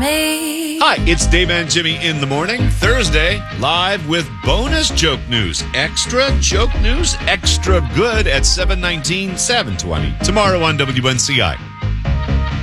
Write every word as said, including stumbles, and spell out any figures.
me. Hi, it's Dave and Jimmy in the morning. Thursday, live with bonus joke news. Extra joke news, extra good at seven nineteen, seven twenty. Tomorrow on W N C I.